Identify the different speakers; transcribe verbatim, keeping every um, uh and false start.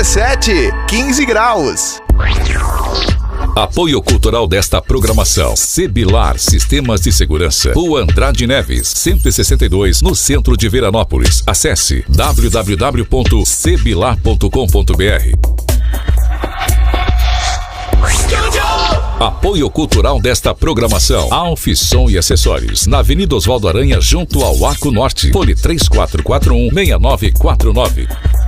Speaker 1: dezessete, quinze graus.
Speaker 2: Apoio cultural desta programação: Sebilar Sistemas de Segurança, Rua Andrade Neves, cento e sessenta e dois, no centro de Veranópolis. Acesse w w w ponto sebilar ponto com ponto b r. Apoio cultural desta programação: Alfisson e Acessórios, na Avenida Osvaldo Aranha, junto ao Arco Norte. Fone três quatro quatro um, seis nove quatro nove.